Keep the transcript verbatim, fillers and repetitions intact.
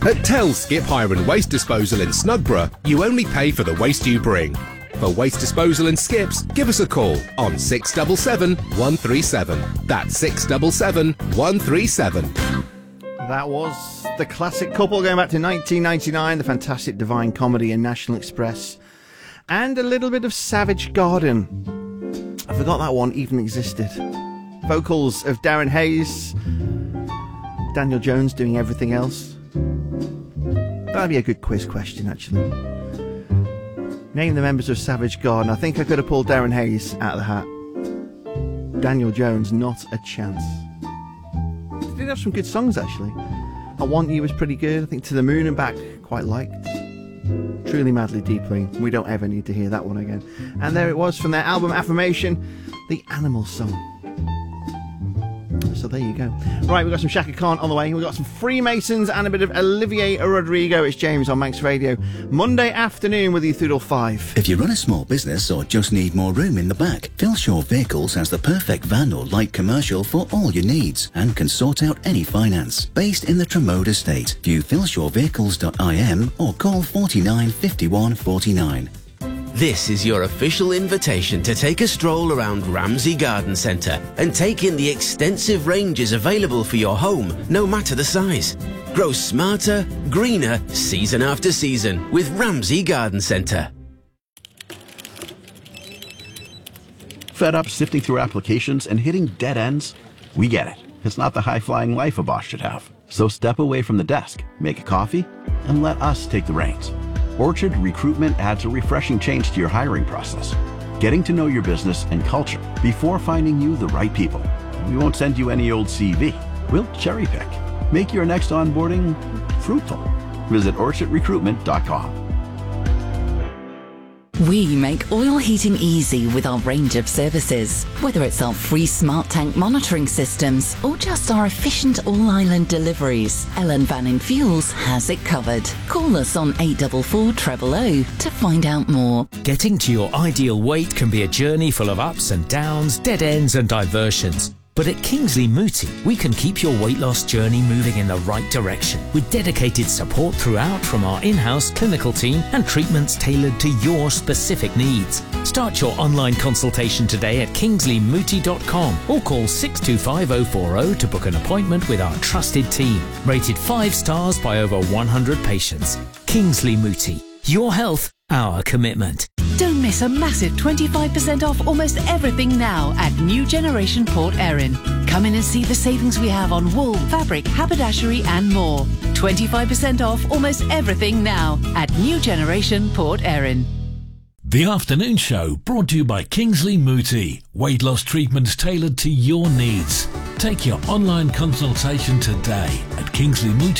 At Tell's Skip Hire and Waste Disposal in Snugborough, you only pay for the waste you bring. For waste disposal and skips, give us a call on six seven seven, one three seven. That's six seven seven, one three seven. That was the classic couple going back to nineteen ninety-nine, the fantastic Divine Comedy and National Express, and a little bit of Savage Garden. I forgot that one even existed. Vocals of Darren Hayes, Daniel Jones doing everything else. That'd be a good quiz question, actually. Name the members of Savage Garden. I think I could have pulled Darren Hayes out of the hat. Daniel Jones, not a chance. They did have some good songs, actually. I Want You was pretty good. I think To the Moon and Back, quite liked. Truly, Madly, Deeply. We don't ever need to hear that one again. And there it was from their album Affirmation, the Animal Song. So there you go. Right, we've got some Shaka Khan on the way. We've got some Freemasons and a bit of Olivier Rodrigo. It's James on Manx Radio. Monday afternoon with you through till five. If you run a small business or just need more room in the back, Philshaw Vehicles has the perfect van or light commercial for all your needs and can sort out any finance. Based in the Tremode Estate, view philshaw vehicles dot I M or call forty-nine fifty-one forty-nine. This is your official invitation to take a stroll around Ramsey Garden Centre and take in the extensive ranges available for your home, no matter the size. Grow smarter, greener, season after season with Ramsey Garden Centre. Fed up sifting through applications and hitting dead ends? We get it. It's not the high-flying life a boss should have. So step away from the desk, make a coffee, and let us take the reins. Orchard Recruitment adds a refreshing change to your hiring process, getting to know your business and culture before finding you the right people. We won't send you any old C V. We'll cherry pick. Make your next onboarding fruitful. Visit orchard recruitment dot com. We make oil heating easy with our range of services. Whether it's our free smart tank monitoring systems or just our efficient all-island deliveries, Ellen Van in Fuels has it covered. Call us on eight four four, zero zero zero to find out more. Getting to your ideal weight can be a journey full of ups and downs, dead ends and diversions. But at Kingsley Mooti, we can keep your weight loss journey moving in the right direction with dedicated support throughout from our in-house clinical team and treatments tailored to your specific needs. Start your online consultation today at kingsley mooti dot com or call six two five oh four oh to book an appointment with our trusted team. Rated five stars by over one hundred patients. Kingsley Mooti. Your health, our commitment. Don't miss a massive twenty-five percent off almost everything now at New Generation Port Erin. Come in and see the savings we have on wool, fabric, haberdashery and more. twenty-five percent off almost everything now at New Generation Port Erin. The Afternoon Show brought to you by Kingsley Mooti. Weight loss treatments tailored to your needs. Take your online consultation today at kingsley mooti